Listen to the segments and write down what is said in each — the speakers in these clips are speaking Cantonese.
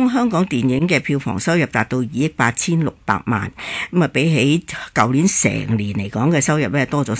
中香港電影嘅票房收入達到2億8600萬，咁啊比起舊年成年嚟講嘅收入咧多咗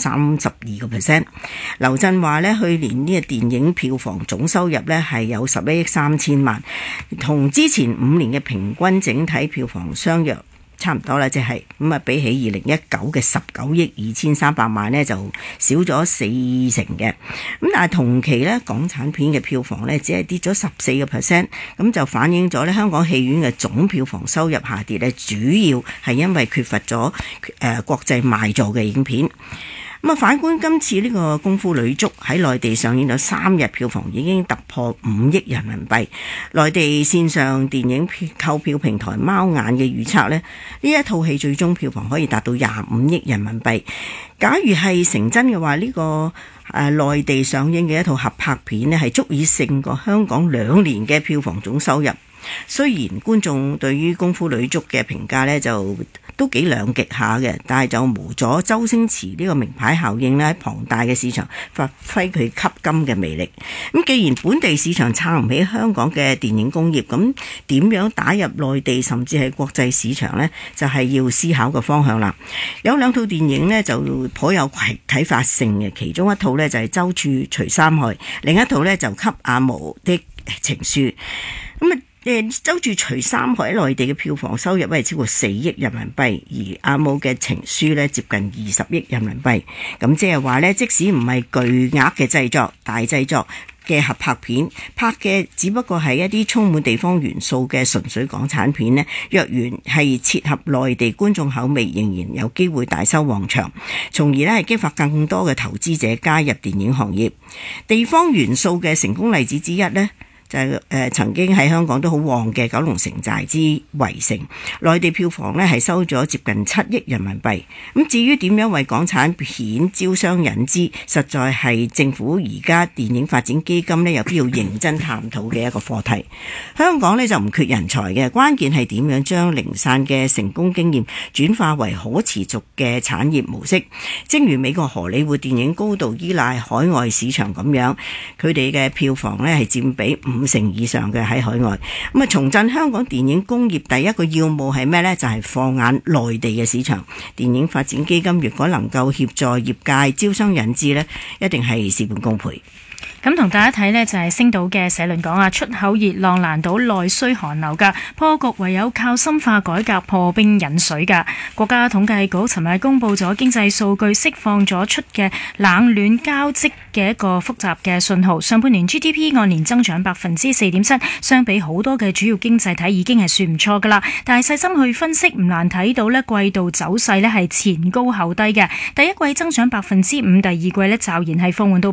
32%。劉震話咧，去年呢個電影票房總收入咧係有11億3000萬，同之前5年嘅平均整體票房相若。差唔多啦，即係咁啊！比起2019嘅19億2300萬呢，就少咗4成嘅。咁但係同期呢，港產片嘅票房呢，只係跌咗14%，咁就反映咗呢香港戲院嘅總票房收入下跌呢，主要係因為缺乏咗國際賣座嘅影片。咁啊，反觀今次呢個功夫女足喺內地上映咗3日，票房已經突破5億人民幣。內地線上電影購票平台貓眼嘅預測呢一套戲最終票房可以達到25億人民幣。假如係成真嘅話，呢個內地上映嘅一套合拍片呢，係足以勝過香港2年嘅票房總收入。雖然觀眾對於功夫女足嘅評價呢就都幾兩極下嘅，但係就無阻周星馳呢個名牌效應呢喺龐大嘅市場發揮佢吸金嘅魅力。咁既然本地市場撐唔起香港嘅電影工業，咁點樣打入內地甚至係國際市場呢？就係要思考嘅方向啦。有2套電影呢就頗有啟發性嘅，其中一套呢就係周處除三害，另一套呢就給阿毛的情書。咁周處除三害喺內地嘅票房收入係超過4億人民幣，而阿毛嘅情書呢接近20億人民幣。咁即係話呢，即使唔係巨額嘅製作、大製作嘅合拍片，拍嘅只不過係一啲充滿地方元素嘅純粹港產片呢，若然係切合內地觀眾口味，仍然有機會大收旺場，從而呢係激發更多嘅投資者加入電影行業。地方元素嘅成功例子之一呢，就係曾經喺香港都好旺嘅九龍城寨之圍城，內地票房呢係收咗接近7億人民幣。咁至於點樣為港產片招商引資，實在係政府而家電影發展基金呢有必要認真探討嘅一個課題。香港呢就唔缺人才嘅，關鍵係點樣將零散嘅成功經驗轉化為可持續嘅產業模式。正如美國荷里活電影高度依賴海外市場咁樣，佢哋嘅票房呢係佔比50%以上嘅喺海外。咁啊，重振香港電影工業第一個要務係咩呢？就係放眼內地嘅市場。電影發展基金如果能夠協助業界招商引資呢，一定係事半功倍。 咁同大家睇呢，就係星島嘅社論講啊，出口熱浪難倒內需寒流㗎，破局唯有靠深化改革破冰引水㗎。國家統計局尋日公布咗經濟數據，釋放咗出嘅冷暖交織嘅一個複雜嘅信號。上半年 GDP 按年增長4.7%，相比好多嘅主要經濟體已經係算唔錯㗎啦。但係細心去分析，唔難睇到呢季度走勢呢係前高後低嘅。第一季增長5%，第二季呢驟然係放緩到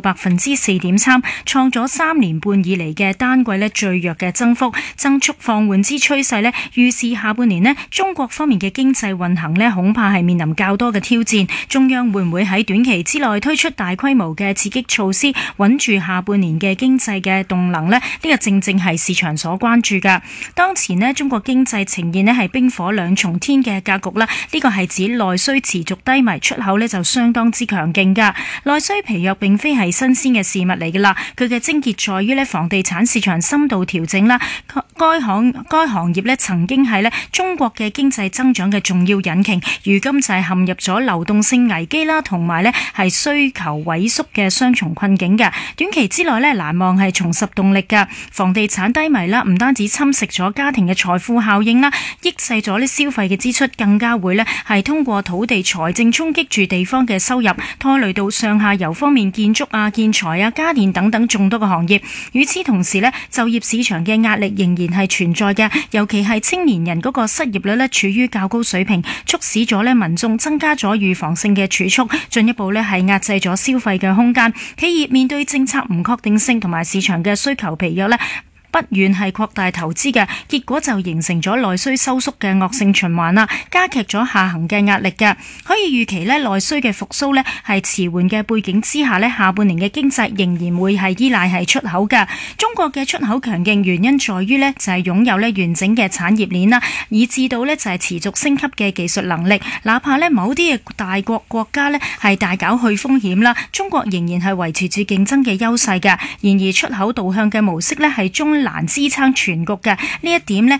4.3%。創咗3年半以嚟嘅單季最弱嘅增幅，增速放緩之趨勢呢，預示下半年中國方面嘅經濟運行恐怕係面臨較多嘅挑戰。中央會唔會喺短期之內推出大規模嘅刺激措施，穩住下半年嘅經濟嘅動能呢？呢個正正係市場所關注㗎。當前中國經濟呈現係冰火兩重天嘅格局啦，呢個係指內需持續低迷，出口就相當之強勁㗎。內需疲弱並非係新鮮嘅事物嚟㗎啦。佢嘅症結在於房地產市場深度調整啦。該行業曾經係中國嘅經濟增長嘅重要引擎，如今就係陷入咗流動性危機啦，同埋係需求萎縮嘅雙重困境嘅。短期之內難望係重拾動力㗎。房地產低迷啦，唔單止侵蝕咗家庭嘅財富效應啦，抑制咗消費嘅支出，更加會係通過土地財政衝擊住地方嘅收入，拖累到上下游方面建築啊、建材啊、家電等等眾多嘅行業。與此同時就業市場嘅壓力仍然係存在嘅，尤其係青年人嗰個失業率處於較高水平，促使咗民眾增加咗預防性嘅儲蓄，進一步係壓制咗消費嘅空間。企業面對政策唔確定性同埋市場嘅需求疲弱不願係擴大投資嘅，結果就形成咗內需收縮嘅惡性循環啦，加劇咗下行嘅壓力嘅。可以預期內需嘅復甦係遲緩嘅背景之下下半年嘅經濟仍然會係依賴係出口嘅。中國嘅出口強勁原因在於就係擁有完整嘅產業鏈啦，以至到就係持續升級嘅技術能力。哪怕某啲嘅大國家係大搞去風險啦，中國仍然係維持住競爭嘅優勢嘅。然而出口導向嘅模式係中難支撐全局嘅，呢一點